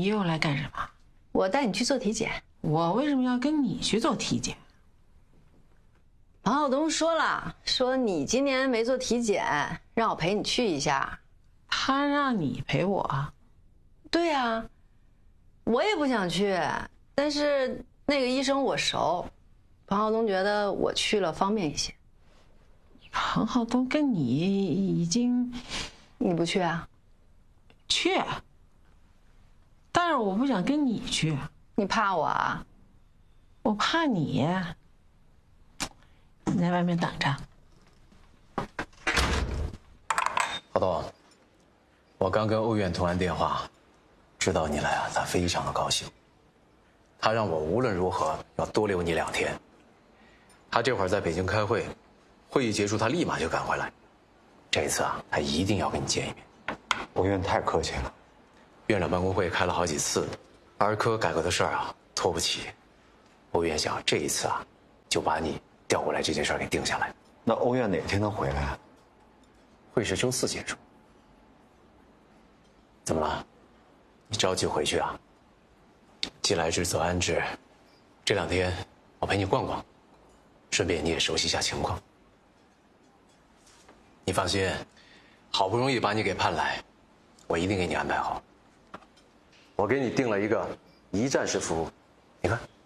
又来干什么？ 我带你去做体检。 我为什么要跟你去做体检？ 王浩东说了，说你今年没做体检，让我陪你去一下。 他让你陪我？ 对呀，我也不想去，但是那个医生我熟，王浩东觉得我去了方便一些。 王浩东跟你已经…… 你不去啊？ 去，但是我不想跟你去。 你怕我啊？ 我怕你。你在外面等着。 浩东，我刚跟欧院通完电话，知道你来啊，他非常的高兴。他让我无论如何要多留你2天。他这会儿在北京开会，会议结束他立马就赶回来。这一次啊，他一定要跟你见一面。 欧院太客气了， 院长办公会开了好几次，儿科改革的事儿啊拖不起。欧院想这一次啊，就把你调过来这件事儿给定下来。 那欧院哪天能回来啊？ 会是周4结束。怎么了？你着急回去啊？既来之则安之，这2天我陪你逛逛，顺便你也熟悉一下情况。你放心，好不容易把你给盼来，我一定给你安排好。我给你定了一个1站式服务，你看。